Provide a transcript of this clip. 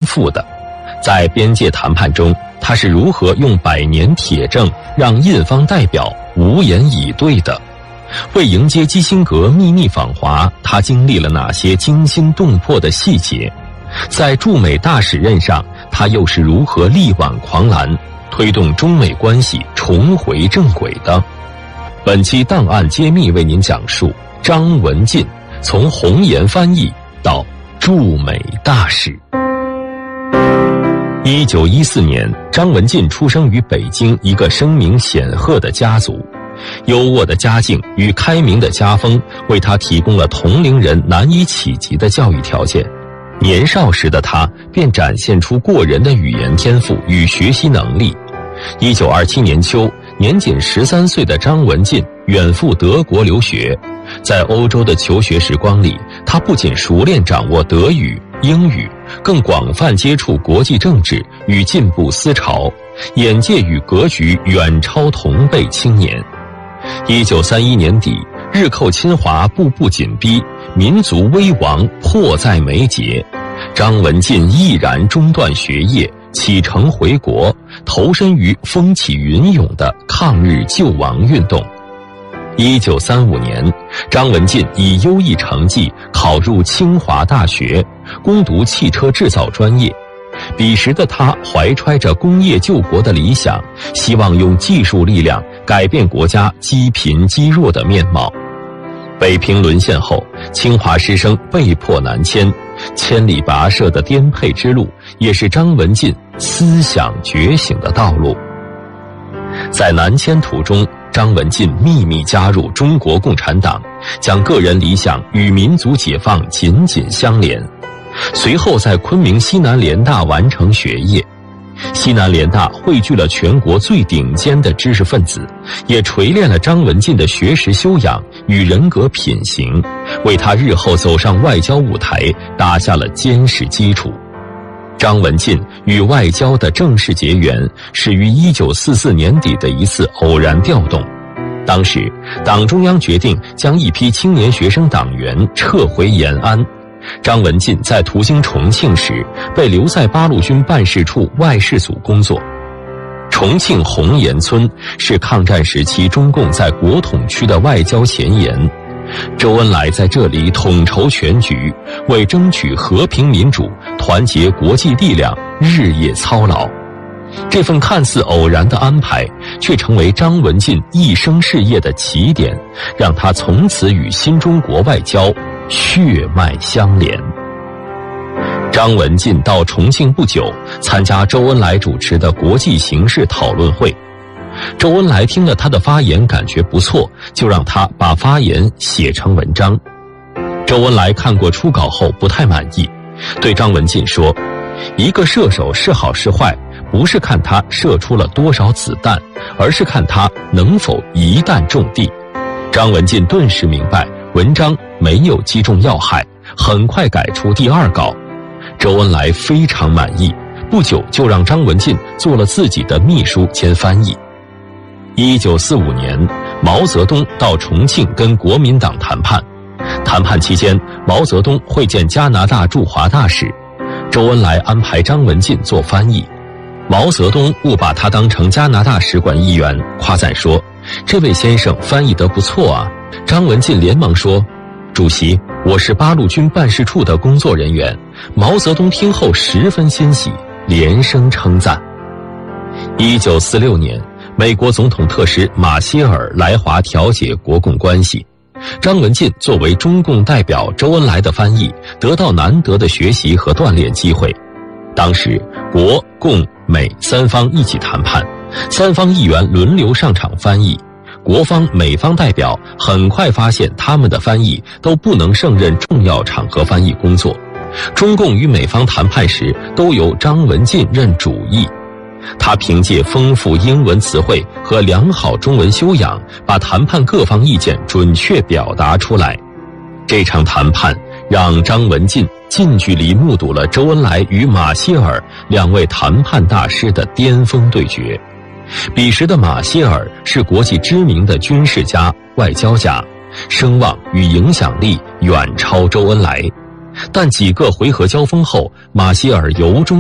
复的。在边界谈判中，他是如何用100年铁证让印方代表无言以对的？为迎接基辛格秘密访华，他经历了哪些惊心动魄的细节？在驻美大使任上，他又是如何力挽狂澜，推动中美关系重回正轨的？本期档案揭秘为您讲述张文进从红岩翻译到驻美大使。1914年，张文进出生于北京一个声名显赫的家族。优渥的家境与开明的家风为他提供了同龄人难以企及的教育条件。年少时的他便展现出过人的语言天赋与学习能力。1927年秋，年仅13岁的张文进远赴德国留学。在欧洲的求学时光里，他不仅熟练掌握德语、英语，更广泛接触国际政治与进步思潮，眼界与格局远超同辈青年。1931年底，日寇侵华步步紧逼，民族危亡迫在眉睫。张文进毅然中断学业，启程回国，投身于风起云涌的抗日救亡运动。1935年，张文进以优异成绩考入清华大学，攻读汽车制造专业。彼时的他怀揣着工业救国的理想，希望用技术力量改变国家积贫积弱的面貌。北平沦陷后，清华师生被迫南迁，千里跋涉的颠沛之路，也是张文进思想觉醒的道路。在南迁途中，张文进秘密加入中国共产党，将个人理想与民族解放紧紧相连。随后在昆明西南联大完成学业。西南联大汇聚了全国最顶尖的知识分子，也锤炼了张文进的学识修养与人格品行，为他日后走上外交舞台打下了坚实基础。张文进与外交的正式结缘始于1944年底的一次偶然调动。当时党中央决定将一批青年学生党员撤回延安，张文进在途经重庆时被留在八路军办事处外事组工作。重庆红岩村是抗战时期中共在国统区的外交前沿，周恩来在这里统筹全局，为争取和平民主、团结国际力量日夜操劳。这份看似偶然的安排，却成为张文进一生事业的起点，让他从此与新中国外交血脉相连。张文进到重庆不久，参加周恩来主持的国际形势讨论会。周恩来听了他的发言感觉不错，就让他把发言写成文章。周恩来看过初稿后不太满意，对张文进说，一个射手是好是坏，不是看他射出了多少子弹，而是看他能否一弹中地。张文进顿时明白文章没有击中要害，很快改出第二稿。周恩来非常满意，不久就让张文进做了自己的秘书兼翻译。1945年，毛泽东到重庆跟国民党谈判。谈判期间，毛泽东会见加拿大驻华大使，周恩来安排张文进做翻译。毛泽东误把他当成加拿大使馆议员，夸赞说，这位先生翻译得不错啊。张文进连忙说，主席，我是八路军办事处的工作人员。毛泽东听后十分欣喜，连声称赞。1946年，美国总统特使马歇尔来华调解国共关系，张文进作为中共代表周恩来的翻译，得到难得的学习和锻炼机会。当时国共美三方一起谈判，三方议员轮流上场翻译。国方美方代表很快发现他们的翻译都不能胜任重要场合翻译工作，中共与美方谈判时都由张文进任主译。他凭借丰富英文词汇和良好中文修养，把谈判各方意见准确表达出来。这场谈判让张文进近距离目睹了周恩来与马歇尔两位谈判大师的巅峰对决。彼时的马歇尔是国际知名的军事家、外交家，声望与影响力远超周恩来。但几个回合交锋后，马歇尔由衷